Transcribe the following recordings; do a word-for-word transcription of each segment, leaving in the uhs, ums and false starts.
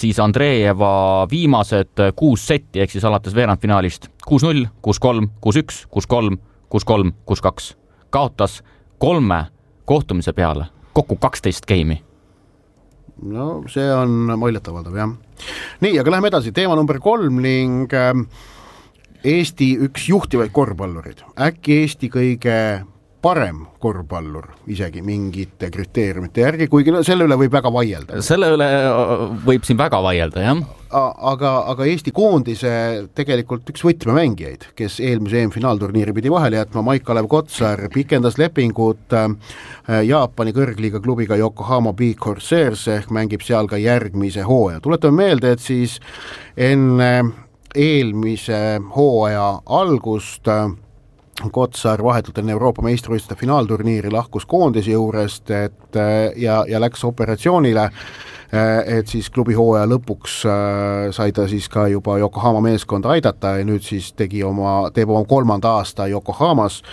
siis Andreeva viimased kuus setti, ehk siis alates veerandfinaalist kuus null, kuus kolm, kuus üks, kuus kolm, kuus kolm, kuus kaks. Kaotas kolme kohtumise peale, kokku kaksteist geimi. No see on muljetavaldav, jah. Nii, aga läheme edasi. Teema number kolm ning Eesti üks juhtivaid korvpallurid. Äkki Eesti kõige parem korvpallur isegi mingite kriteeriumite järgi, kuigi selle üle võib väga vaielda. Selle üle võib siin väga vaielda, jah. Aga, aga Eesti koondise tegelikult üks võtmemängijaid, kes eelmise E M-finaalturniiri pidi vahele jätma, Maik-Kalev Kotsar pikendas lepingut Jaapani kõrgliiga klubiga Yokohama B Corsairs ehk mängib seal ka järgmise hooaja. Tuletame meelde, et siis enne eelmise hooaja algust Kotsar vahetult enne Euroopa meistrivõistluste finaalturniiri lahkus koondise juurest et, ja, ja läks operatsioonile, et siis klubi hooaja lõpuks sai ta siis ka juba Yokohama meeskonda aidata ja nüüd siis tegi oma, teeb oma kolmanda aasta Yokohamas.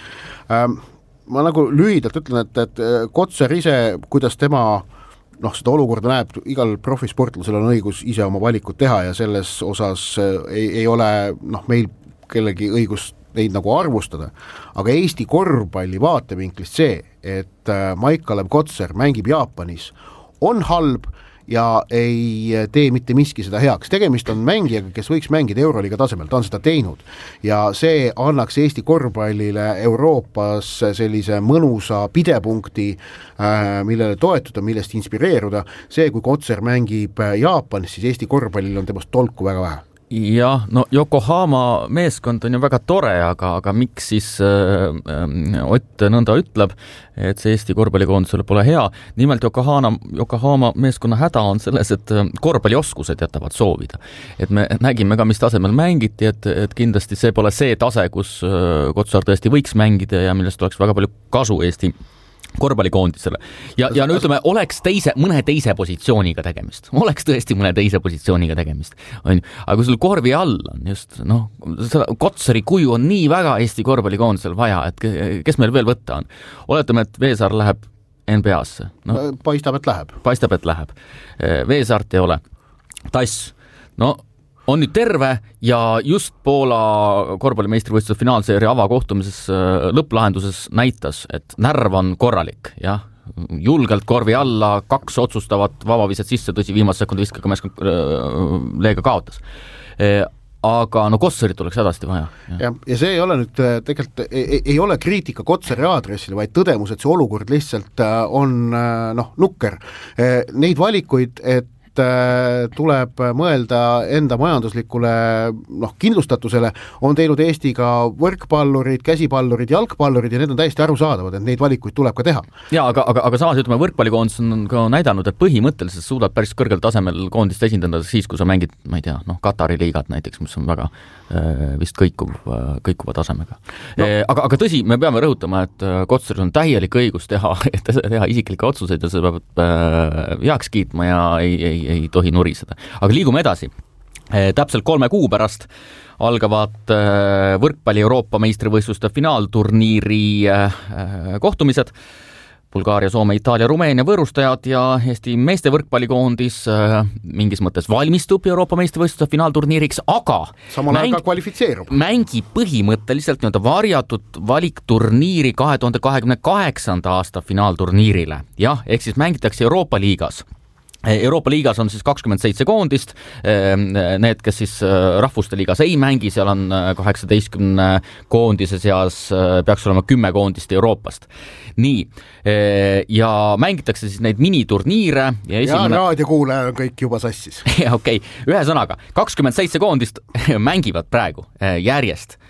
Ma nagu lühidalt ütlen, et, et Kotsar ise, kuidas tema noh, seda olukorda näeb, igal profisportlasel on õigus ise oma valikut teha ja selles osas ei, ei ole noh, meil kellegi õigust neid nagu arvustada, aga Eesti korvpalli vaatevinklist see, et Maik-Kalev Kotsar mängib Jaapanis, on halb ja ei tee mitte miski seda heaks. Tegemist on mängijaga, kes võiks mängida Euroliiga tasemel, ta on seda teinud ja see annaks Eesti korvpallile Euroopas sellise mõnusa pidepunkti, millele toetuda, millest inspireeruda. See, kui Kotsar mängib Jaapanis, siis Eesti korvpallil on temast tolku väga vähe. Jah, no Yokohama meeskond on ju väga tore, aga, aga miks siis äh, Ott nõnda ütleb, et see Eesti korvpallikoondisele pole hea. Nimelt Yokohama, Yokohama meeskonna häda on selles, et korvpallioskused jätavad soovida. Et me nägime ka, mis tasemel mängiti, et, et kindlasti see pole see tase, kus Kotsar tõesti võiks mängida ja millest oleks väga palju kasu Eesti korvpallikoondisele. Ja, ja no ütleme, oleks teise, mõne teise positsiooniga tegemist. Oleks tõesti mõne teise positsiooniga tegemist. On, aga kui sul korvi all on just, noh, Kotsari kuju on nii väga Eesti korvpallikoondisel vaja, et kes meil veel võtta on? Oletame, et Veesaar läheb N B A-sse. No, paistab, et läheb. Paistab, et läheb. Veesaart ei ole. Tass. No, on nüüd terve ja just Poola korvpallimeistrivõistluse finaalseeria avakohtumises lõpplahenduses näitas, et närv on korralik, jah, julgelt korvi alla, kaks otsustavat vabaviset sisse, tõsi viimase sekundi viskaga meeskond leega kaotas. Aga no Kotsarit oleks hädasti vaja. Ja, ja see ei ole nüüd tegelikult, ei, ei ole kriitika Kotsari aadressile, vaid tõdemus, et see olukord lihtsalt on noh, nukker. Neid valikuid, et tuleb mõelda enda majanduslikule noh, kindlustatusele, on teinud Eesti ka võrkpallurid, käsipallurid, jalgpallurid ja need on täiesti arusaadavad, et neid valikuid tuleb ka teha. Ja, aga, aga, aga samas ütleme, võrkpallikoondis on ka näidanud, et põhimõtteliselt suudab päris kõrgel tasemel koondist esindada siis, kui sa mängid, ma ei tea, noh, Katari liigat näiteks, mis on väga äh, vist kõikuv, äh, kõikuva tasemega. No. E, aga, aga tõsi, me peame rõhutama, et Kotsaril on täielik õigus teha, teha isiklikke otsuseid ja see peab äh, heaks kiitma ja ei, ei ei tohi nuriseda. Aga liigume edasi. Täpselt kolme kuu pärast algavad võrkpalli Euroopa meistrivõistluste finaalturniiri kohtumised. Bulgaaria, Soome, Itaalia, Rumeenia võõrustajad ja Eesti meeste võrkpallikoondis mingis mõttes valmistub Euroopa meistrivõistluste finaalturniiriks, aga samal ajal ka kvalifitseerub. Mängib põhimõtteliselt nii-öelda varjatud valikturniiri kahe tuhande kahekümne kaheksanda aasta finaalturniirile. Jah, ehk siis mängitakse Euroopa liigas. Euroopa liigas on siis kakskümmend seitse koondist, need, kes siis rahvuste liigas ei mängi, seal on kaheksateistkümne koondise seas, peaks olema kümme koondist Euroopast. Nii, ja mängitakse siis neid miniturniire. Ja, esimene... ja raadiokuulaja on kõik juba sassis. Ja okei, okay. Ühe sõnaga, kakskümmend seitse koondist mängivad praegu järjest.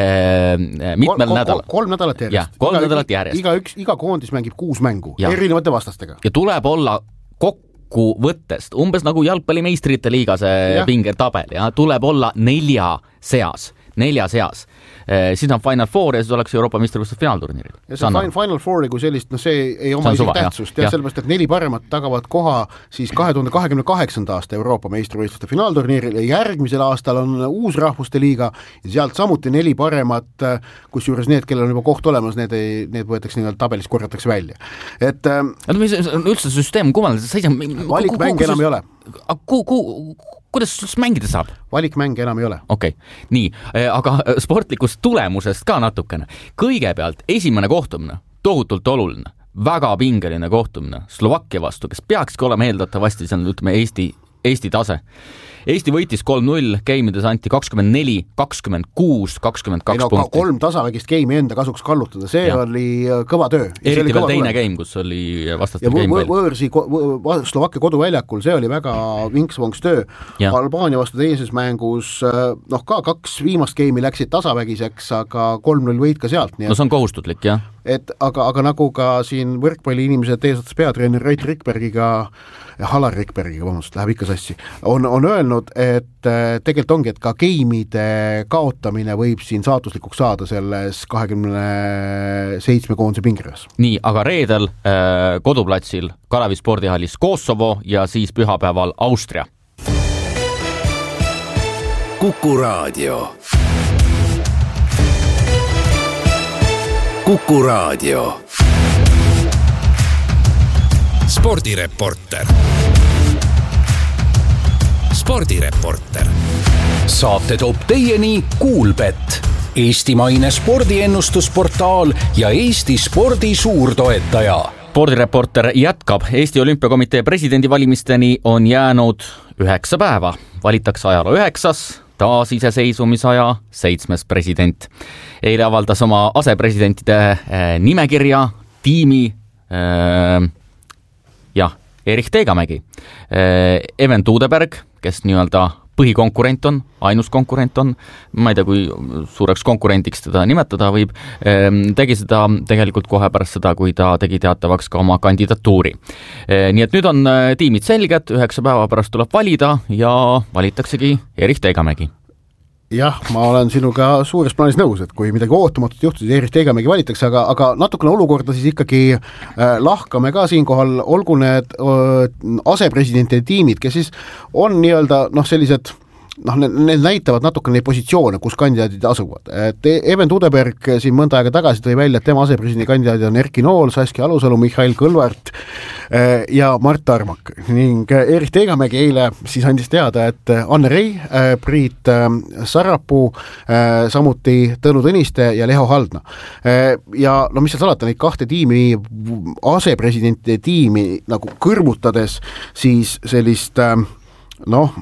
Mitmel kol, nädalal. Kolm nädalat järjest. Ja, kolm iga, nädalat järjest. Iga, üks, iga koondis mängib kuus mängu, ja. Erinevate vastastega. Ja tuleb olla kokku võttest, umbes nagu jalgpallimeistrite liiga see ja. Pingetabel ja tuleb olla nelja seas, nelja seas. Eh, siis on Final Four ja siis oleks Euroopa meistrivõistluste finaalturniiril. Ja see Final, Final Fouri kui sellist, no see ei oma isegi tähtsust, ja, ja sellepärast, et neli paremat tagavad koha siis kahe tuhande kahekümne kaheksanda aasta Euroopa meistrivõistluste finaalturniiril ja järgmisel aastal on uus rahvuste liiga ja sealt samuti neli paremat, kus juures need, kellel on juba koht olemas, need, ei, need võetakse nii-öelda tabelis korjatakse välja. Et, üldse süsteem kummaline, valikmäng enam ei ole. ku, ku, kuidas sul mängida saab? Valikmänge enam ei ole. Okei, okay. Nii, aga sportlikust tulemusest ka natukene. Kõigepealt esimene kohtumine, tohutult oluline, väga pingeline kohtumine Slovakkia vastu, kes peakski olema eeldatavasti, see on ütleme Eesti, Eesti tase. Eesti võitis kolm null, geimides anti kakskümmend neli, kakskümmend kuus, kakskümmend kaks no, punkti. Kolm tasavägist geimi enda kasuks kallutada, see ja. Oli kõva töö. Eriti veel teine geim, kus oli vastastel geim veel. Võõrsi Slovakkia koduväljakul, see oli väga vinks-vonks töö. Ja. Albaania vastu teises mängus, noh ka kaks viimast geimi läksid tasavägiseks, aga kolm null võit ka sealt. No see on kohustutlik, jah. Et, aga, aga nagu ka siin võrkpalli inimesed eesotas peatreener Rait Rikbergiga, Halar Rikbergiga, vabandust, läheb ikka sassi, on, on öelnud, et tegelikult ongi, et ka geimide kaotamine võib siin saatuslikuks saada selles kahekümne seitsme koondise pingereas. Nii, aga reedel äh, koduplatsil Kalevi spordihallis Kosovo ja siis pühapäeval Austria. Kuku Raadio. Kuku Raadio. Spordireporter. Spordireporter. Saate toob teieni Kuulbet, eestimaine spordiennustusportaal ja Eesti spordi suurtoetaja. Spordireporter jätkab. Eesti Olümpiakomitee presidendivalimisteni on jäänud üheksa päeva. Valitakse ajaloo üheksas, taasiseseisumisaja seitsmes president. Eile avaldas oma asepresidentide nimekirja, tiimi äh, jah, Erich Teegamägi, äh, Even Tuudeberg, kes nii-öelda põhikonkurent on, ainus konkurent on, ma ei tea, kui suureks konkurendiks teda nimetada võib, tegi seda tegelikult kohe pärast seda, kui ta tegi teatavaks ka oma kandidatuuri. Nii et nüüd on tiimid selged, üheksa päeva pärast tuleb valida ja valitaksegi Erich Teegamägi. Jah, ma olen sinuga suures plaanis nõus, et kui midagi ootamatut juhtus, siis Erich Teegamägi valitakse, aga, aga natukene olukorda siis ikkagi äh, lahkame ka siinkohal, olgu need äh, asepresidentide tiimid, kes siis on nii-öelda noh, sellised noh, need näitavad natuke neid positsioone, kus kandidaadid asuvad. Et Even Tuudeberg siin mõnda aega tagasi tõi välja, et tema asepresidendi kandidaadid on Erki Nool, Saskia Alusalu, Mihhail Kõlvart ja Mart Armak. Ning Erich Teegamägi eile siis andis teada, et Anne Rei, Priit Sarapuu, samuti Tõnu Tõniste ja Leho Haldna. Ja no mis seal salata, neid kahte tiimi, asepresidentide tiimi nagu kõrvutades, siis sellist noh,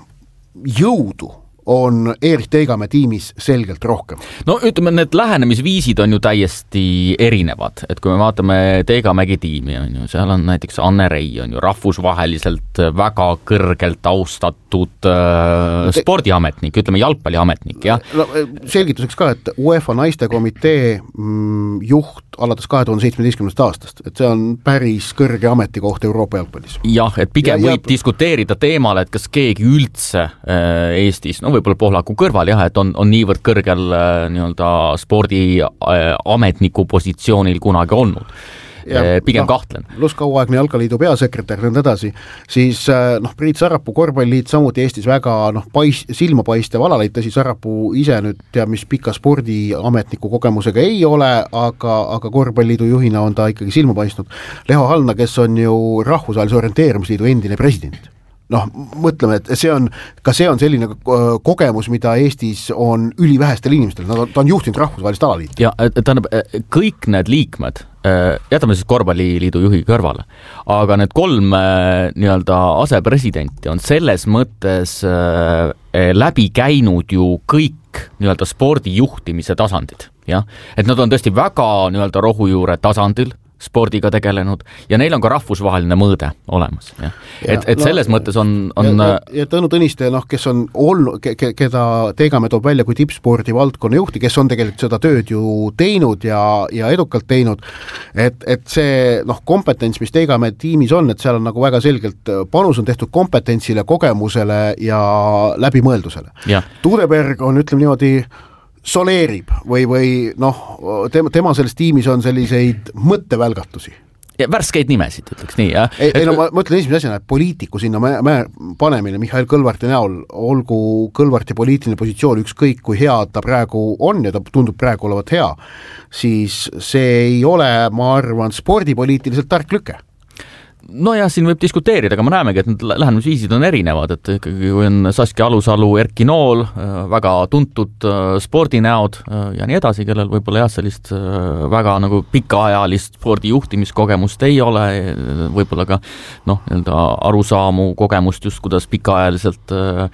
jõudu on Erich Teegamäe tiimis selgelt rohkem. No ütleme, need lähenemisviisid on ju täiesti erinevad, et kui me vaatame Teegamägi tiimi, on ju, seal on näiteks Anne Rei, on ju rahvusvaheliselt väga kõrgelt austatud äh, spordiametnik, ütleme jalgpalliametnik, jah. No, selgituseks ka, et UEFA naistekomitee mm, juht alates kahe tuhande seitsmeteistkümnendast aastast, et see on päris kõrge ametikoht Euroopa jalgpallis. Jah, et pigem ja, võib ja... diskuteerida teemal, et kas keegi üldse äh, Eestis, no võib-olla Pohlaku kõrval jah, et on, on niivõrd kõrgel äh, nii-öelda spordiametniku äh, positsioonil kunagi olnud. Ja, pigem no, kahtlen. Plus kauaaegne jalkaliidu peasekretär nõnd edasi, siis noh, Priit Sarapuu korvpalliliit samuti Eestis väga noh, pais, silmapaistev alaliit, tõsi Sarapuu ise nüüd teab, mis pika spordiametniku kogemusega ei ole, aga, aga korvpalliliidu juhina on ta ikkagi silma paistnud. Leho Haldna, kes on ju rahvusvahelise orienteerumisliidu endine president. Noh, mõtleme, et see on, ka see on selline kogemus, mida Eestis on ülivähestel inimestel, ta on juhtinud rahvusvahelist alaliit. Ja tähendab, kõik need liikmed, jätame siis korvpalliliidu juhi kõrvale, aga need kolm nii-öelda asepresidenti on selles mõttes läbi käinud ju kõik nii-öelda spordijuhtimise tasandid, jah? Et nad on tõesti väga nii-öelda rohujuure tasandil spordiga tegelenud ja neil on ka rahvusvaheline mõõde olemas. Ja. Et, et selles no, mõttes on... on ja, ja, ja Tõnu Tõniste, noh, kes on olnud, ke, ke, keda Teegamäe toob välja kui tippspordi valdkonna juhti, kes on tegelikult seda tööd ju teinud ja, ja edukalt teinud, et, et see noh, kompetents, mis Teegamäe tiimis on, et seal on nagu väga selgelt panus on tehtud kompetentsile, kogemusele ja läbimõeldusele. Tuudeberg on, ütleme niimoodi, soleerib või, või noh, tema, tema selles tiimis on selliseid mõttevälgatusi. Ja värskeid nimesid, ütleks nii, jah? Ei, ei no ma mõtlen esimese asjana, et poliitiku sinna mä, mä panemine Mihhail Kõlvarti näol, olgu Kõlvarti poliitiline positsioon ükskõik kui hea ta praegu on ja ta tundub praegu olevat hea, siis see ei ole, ma arvan, spordipoliitiliselt tark lüke. no jah, siin võib diskuteerida, aga me näemegi, et need lähenemisviisid on erinevad, et ikkagi kui on Saskia Alusalu, Erki Nool, väga tuntud spordinäod ja nii edasi, kellel võib-olla jah, sellist väga nagu pikaajalist spordijuhtimiskogemust ei ole, võib-olla ka noh, nii-öelda arusaamu kogemust just, kuidas pikaajaliselt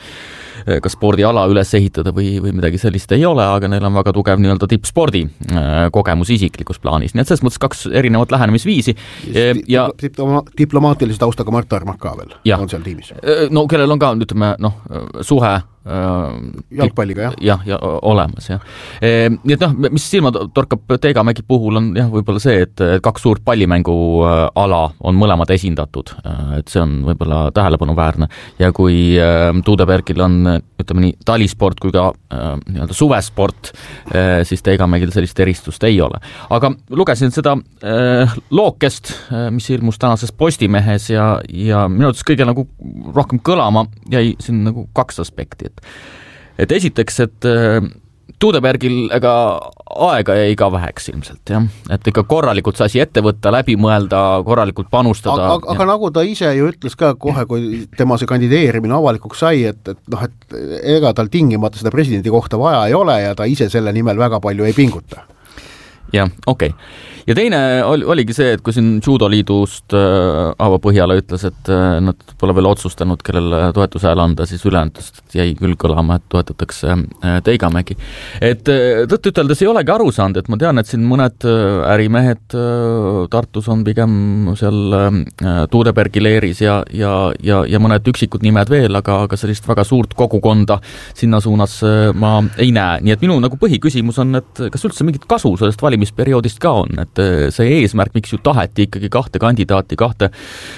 ka spordiala üles ehitada või, või midagi sellist ei ole, aga neil on väga tugev nii-öelda tippspordi kogemus isiklikus plaanis. Nii et selles mõttes kaks erinevat lähenemisviisi. Ja diplomaatilise taustaga Mart Armak ka veel ja. On seal tiimis. No kellel on ka, ütleme, noh, suhe jalgpalliga, jah? jah, ja olemas, jah. Nii et noh, mis silma torkab Teigamägi puhul on jah, võib-olla see, et kaks suurt pallimänguala on mõlemad esindatud, et see on võib-olla tähelepanuväärne ja kui Tuudebergil on, ütleme nii, talisport kui ka nii-öelda suvesport, siis Teigamägil sellist eristust ei ole. Aga lugesin seda lookest, mis ilmus tänases Postimehes ja, ja minu arvates kõige nagu rohkem kõlama jäi siin nagu kaks aspekti, et et esiteks, et Tuudebergil ega aega jäi ka väheks ilmselt, jah. Et ikka korralikult see asi ette võtta, läbi mõelda, korralikult panustada. Aga, aga nagu ta ise ju ütles ka kohe, kui tema see kandideerimine avalikuks sai, et, et noh, et ega tal tingimata seda presidendi kohta vaja ei ole ja ta ise selle nimel väga palju ei pinguta. jah, okei okay. Ja teine oli, oligi see, et kui siin judoliidust äh, Aavo Põhjala ütles, et äh, nad pole veel otsustanud, kellele toetuse hääl anda, siis ülejääntust jäi küll kõlama, et toetatakse äh, Teigamägi. Et äh, tõtt üteldes ei olegi aru saanud, et ma tean, et siin mõned äh, ärimehed äh, Tartus on pigem seal äh, Tuudebergi leeris ja, ja, ja, ja mõned üksikud nimed veel, aga, aga sellist väga suurt kogukonda sinna suunas äh, ma ei näe. Nii et minu nagu põhiküsimus on, et kas üldse mingit kasu sellest valimisperioodist ka on, et see eesmärk, miks ju taheti ikkagi kahte kandidaati, kahte,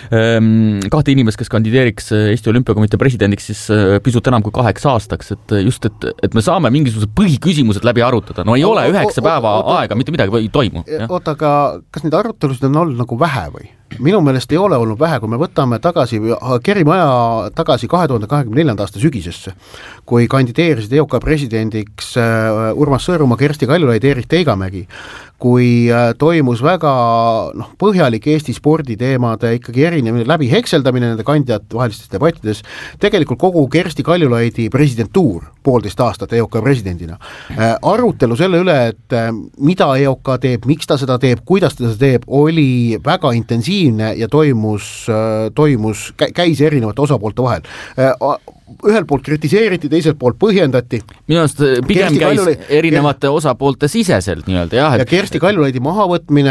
kahte inimest, kes kandideeriks Eesti Olümpiakomitee presidendiks siis pisut enam kui kaheks aastaks, et just, et, et me saame mingisugused põhiküsimused läbi arutada. No ei o, ole üheksa o, päeva o, aega, mitte midagi ei toimu. Oota, aga kas neid arutelusid on olnud nagu vähe või? Minu meelest ei ole olnud vähe, kui me võtame tagasi, Kerimaja tagasi kahe tuhande kahekümne neljanda aasta sügisesse, kui kandideerisid E O K presidendiks Urmas Sõõrumaa, Kersti Kaljulaid, Erik Teigamägi, kui toimus väga noh, põhjalik Eesti sporditeemade ikkagi erinev läbi hekseldamine nende kandidaat vahelistes debattides, tegelikult kogu Kersti Kaljulaidi presidentuur poolteist aastat E O K presidendina. Arutelu selle üle, et mida E O K teeb, miks ta seda teeb, kuidas ta seda teeb, oli väga intensiivne ja toimus, toimus käis erinevate osapoolte vahel. Ühel poolt kritiseeriti, teiselt poolt põhjendati. Minu arust pigem Kersti käis Kaljulaid, erinevate osapoolte siseselt nii-öelda, jah. Et... Ja Kersti Kaljulaidi mahavõtmine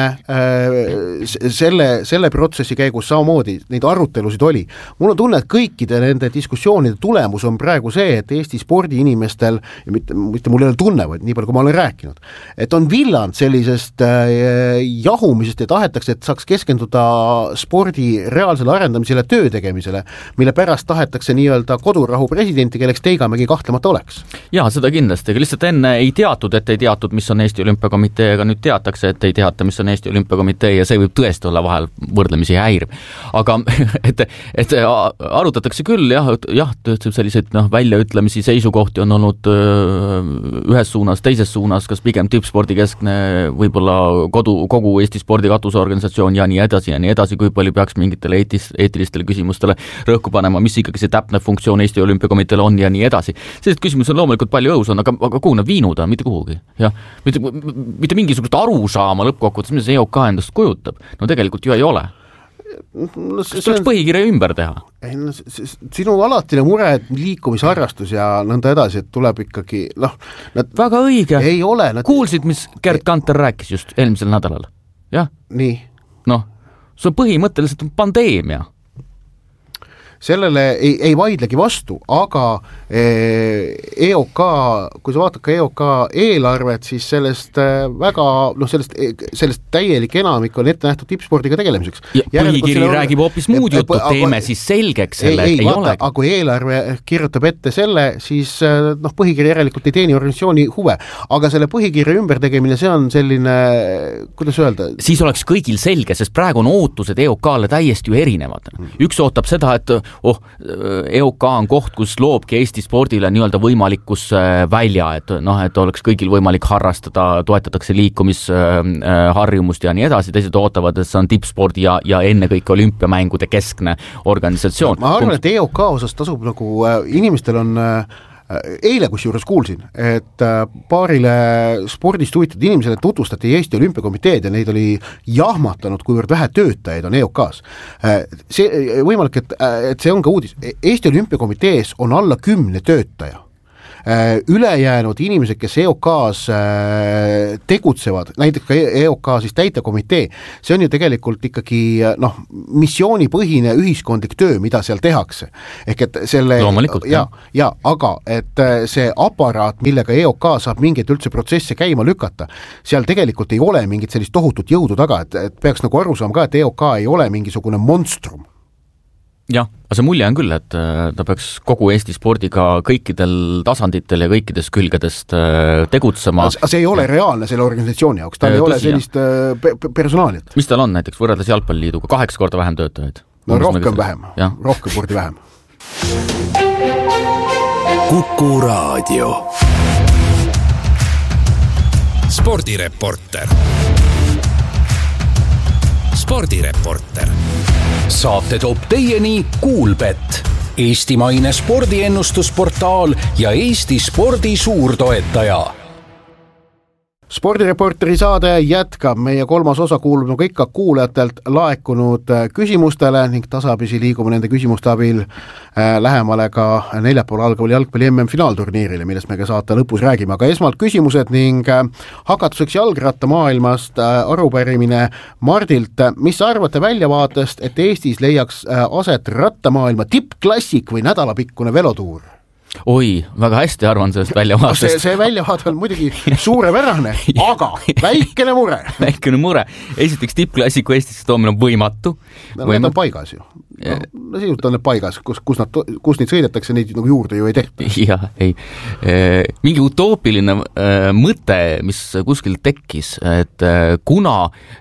selle, selle protsessi käigus samamoodi, neid arutelusid oli. Mul on tunne, et kõikide nende diskussioonide tulemus on praegu see, et Eesti spordiinimestel, ja mitte, mitte mul ei ole tunne, vaid nii palju, kui ma olen rääkinud, et on villand sellisest jahumisest ja tahetakse, et saaks keskenduda spordi reaalsele arendamisele, töö tegemisele, mille pärast tahetakse nii-öelda kodu rahu presidenti, kelleks Teigamägi kahtlemata oleks. Jaa, seda kindlasti, aga lihtsalt enne ei teatud, et ei teatud, mis on Eesti Olümpiakomitee, aga nüüd teatakse, et ei teata, mis on Eesti Olümpiakomitee ja see võib tõesti olla vahel võrdlemisi häiriv. Aga et, et arutatakse küll, jah, jah, selliseid noh, väljaütlemisi, seisukohti on olnud ühes suunas, teises suunas, kas pigem tippspordikeskne, võib-olla kodu, kogu Eesti spordi katusorganisatsioon ja nii edasi ja nii edasi, kui palju peaks mingitele eetis, eetilistele küsimustele rõhku panema, mis ikkagi see täpne funktsioon Eesti Olümpiakomiteele on ja nii edasi. Sellised küsimused on loomulikult palju õhus on, aga, aga kuhu nad viinud on? Mitte kuhugi. Ja, mitte, mitte mingisugust arusaama lõppkokkuvõttes, mis see E O K endast kujutab. No tegelikult ju ei ole. No, see, kas tuleks põhikirja ümber teha? Ei, no, sinu alatine mure, et liikumisharrastus ja nõnda edasi, et tuleb ikkagi noh, nad, väga õige. Ei ole. Nad... Kuulsid, mis Gerd Kanter rääkis just eelmisel nädalal? Jah? Nii. Noh, see on põhimõtteliselt pandeemia. Sellele ei, ei vaidlegi vastu, aga E O K, kui sa vaatad ka E O K eelarvet, siis sellest väga, noh sellest, sellest täielik enamik on ette nähtud tippspordiga tegelemiseks. Põhikiri on... räägib hoopis muud juttu, teeme siis selgeks selle, ei, ei, ei vaata, ole. Aga kui eelarve kirjutab ette selle, siis noh, põhikiri järelikult ei teeni organisatsiooni huve, aga selle põhikirja ümbertegemine, see on selline, kuidas öelda? Siis oleks kõigil selge, sest praegu on ootused E O K-le täiesti ju erinevad. Üks ootab seda, et oh, E O K on koht, kus loobki Eesti spordile nii-öelda võimalikkus välja, et noh, et oleks kõigil võimalik harrastada, toetatakse liikumisharjumust ja nii edasi, teised ootavad, et see on tippspordi ja, ja ennekõike olümpiamängude keskne organisatsioon. Ma arvan, et E O K osas tasub nagu äh, inimestel on äh, eile kusjuures kuulsin, et paarile spordist huvitatud inimesele tutvustati Eesti Olümpiakomiteed ja neid oli jahmatanud, kuivõrd vähe töötajaid on E O K-s. See võimalik, et, et see on ka uudis. Eesti Olümpiakomitees on alla kümne töötaja. Ülejäänud inimesed, kes E O K-s tegutsevad, näiteks ka E O K siis täitekomitee, see on ju tegelikult ikkagi noh, missioonipõhine ühiskondlik töö, mida seal tehakse. Ehk et selle, ja, ja, aga et see aparaat, millega E O K saab mingeid üldse protsesse käima lükata, seal tegelikult ei ole mingit sellist tohutut jõudu taga, et, et peaks nagu aru saama ka, et E O K ei ole mingisugune monstrum. Jah, aga see mulje on küll, et ta peaks kogu Eesti spordiga kõikidel tasanditel ja kõikidest külgedest tegutsema. Aga see ei ole reaalne selle organisatsiooni jaoks, tal ei ole sellist pe- personaalit. Mis tal on näiteks võrreldes jalgpalliliiduga? Kaheksa korda vähem töötajaid? No rohkem vähem, ja. rohkem kordi vähem. Kuku Raadio. Spordireporter. Spordireporter. Saate toob teieni Kuulbet, eestimaine spordiennustusportaal ja Eesti spordi suurtoetaja. Spordireporteri saade jätkab, meie kolmas osa kuulub nagu ikka kuulajatelt laekunud küsimustele ning tasapisi liigume nende küsimuste abil lähemale ka neljapäeval algaval jalgpalli M M finaalturniirile, millest me ka saate lõpus räägime, aga esmalt küsimused ning hakatuseks jalgratta maailmast arupärimine Mardilt. Mis arvate väljavaatest, et Eestis leiaks aset rattamaailma tippklassik või nädalapikkune velotuur? Oi, väga hästi arvan sellest väljavaatest. See, see väljavaat on muidugi suurepärane, aga väikene mure. Väikene mure. Esiteks tippklassiku Eestisse toomine on võimatu. No, need on paigas ju. No, no sisult on need paigas, kus, kus, nad, kus neid sõidetakse, neid nagu juurde ju ei tehta. Jah, ei. Mingi utoopiline mõte, mis kuskil tekkis, et kuna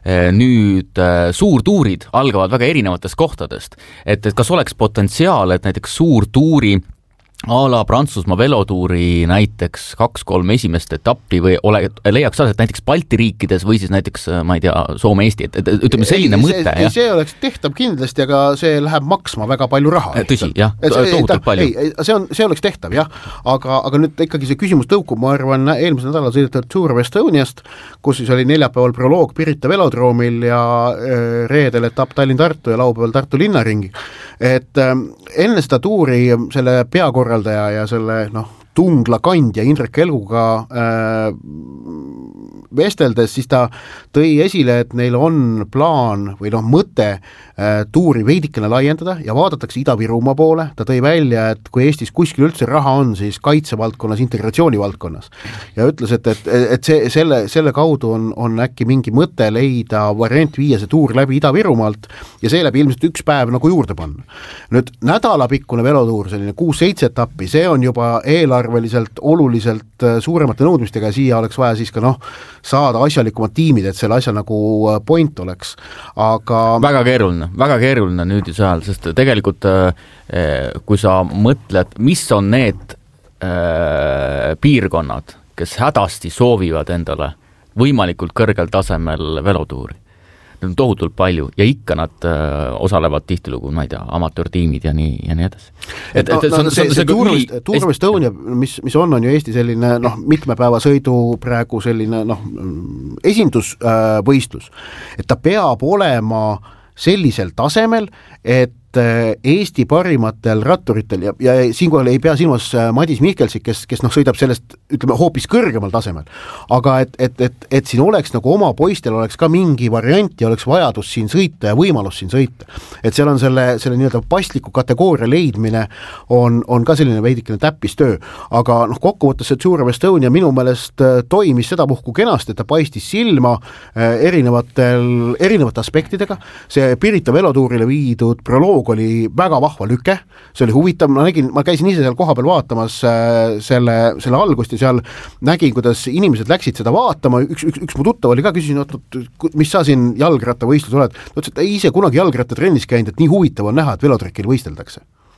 nüüd suurtuurid algavad väga erinevatest kohtadest, et, et kas oleks potentsiaal, et näiteks suurtuuri a la Prantsusmaa velotuuri näiteks kaks-kolm esimest etappi või ole, leiaks aset näiteks Balti riikides või siis näiteks, ma ei tea, Soome-Eesti, et, et ütleme selline ei, mõte. Ei, see oleks tehtav kindlasti, aga see läheb maksma väga palju raha. Tõsi, jah, tohutult palju. Ei, see, on, see oleks tehtav, jah, aga, aga nüüd ikkagi see küsimus tõukub, ma arvan, eelmisel nädalal sõidetud Tour of Estoniast, kus siis oli neljapäeval proloog Pirita velodroomil ja reedel etapp Tallinn-Tartu ja laupäeval Tartu linnaringi. Et enne seda tuuri selle peakorraldaja ja selle noh, tungla kandja Indrek Elguga äh, vesteldes, siis ta tõi esile, et neil on plaan või noh, mõte äh, tuuri veidikene laiendada ja vaadatakse Ida-Virumaa poole. Ta tõi välja, et kui Eestis kuskil üldse raha on, siis kaitsevaldkonnas, integratsiooni valdkonnas. Ja ütles, et, et, et see, selle, selle kaudu on, on äkki mingi mõte leida variant viia see tuur läbi Ida-Virumaalt ja seeläbi ilmselt üks päev nagu juurde panna. Nüüd nädalapikkune velotuur, selline kuus-seitse etappi, see on juba eelarveliselt oluliselt suuremate nõudmistega ja siia oleks vaja siis ka noh, saada asjalikumad tiimid, et selle asja nagu point oleks, aga väga keeruline, väga keeruline nüüd ju seal, sest tegelikult kui sa mõtled, mis on need äh, piirkonnad, kes hädasti soovivad endale võimalikult kõrgel tasemel velotuuri. Need on tohutult palju ja ikka nad äh, osalevad tihtilugu, ma ei tea, amatöörtiimid ja nii, ja nii edasi. Et, no, et, no, see, see, see Tour of Estonia, mis, mis on, on ju Eesti selline noh, mitmepäeva sõidu praegu selline noh, esindusvõistlus, äh, et ta peab olema sellisel tasemel, et Eesti parimatel ratturitel ja, ja siinkohal ei pea silmas Madis Mihkelsik, kes, kes noh, sõidab sellest, ütleme, hoopis kõrgemal tasemel, aga et, et, et, et siin oleks nagu oma poistel oleks ka mingi variant ja oleks vajadus siin sõita ja võimalus siin sõita. Et seal on selle, selle nii-öelda pasliku kategooria leidmine on, on ka selline veidikene täppistöö, aga noh, kokkuvõttes see Tour of Estonia minu meelest toimis seda puhku kenasti, et ta paistis silma erinevatel, erinevate aspektidega, see Pirita velotuurile viidud proloog oli väga vahva lüke, see oli huvitav, ma nägin, ma käisin ise seal kohapeal vaatamas äh, selle, selle algust ja seal nägin, kuidas inimesed läksid seda vaatama, üks, üks, üks mu tuttav oli ka, küsisin, et mis sa siin jalgrattavõistlus oled, ta ütles, et ei ise kunagi jalgrattatrennis käinud, et nii huvitav on näha, et velotrekil võisteldakse.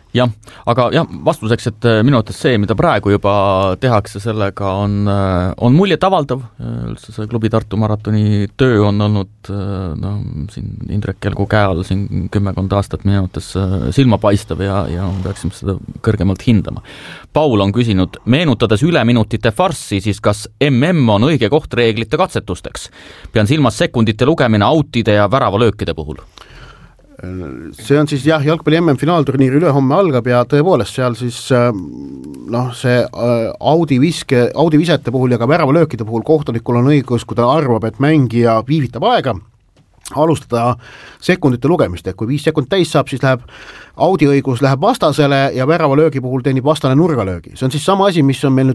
jah, aga jah, vastuseks, et minu arvates see, mida praegu juba tehakse, sellega on, on muljet avaldav, üldse see klubi Tartu maratoni töö on olnud no, siin Indrek Kelgu käe all siin kümmekond aastat minu arvates silmapaistav ja, ja peaksime seda kõrgemalt hindama. Paul on küsinud, meenutades üleminutite farssi, siis kas M M on õige koht reeglite katsetusteks? Pean silmas sekundite lugemine autide ja väravalöökide puhul. See on siis jah, jalgpalli M M-finaalturniir ülehomme algab ja tõepoolest seal siis noh, see Audi viske, Audi visete puhul ja ka väravalöökide puhul kohtunikul on õigus, kui ta arvab, et mängija viivitab aega, alustada sekundite lugemist, et kui viis sekundit täis saab, siis läheb Audi õigus läheb vastasele ja väravalöögi puhul teenib vastane nurgalöögi. See on siis sama asi, mis on meil nüüd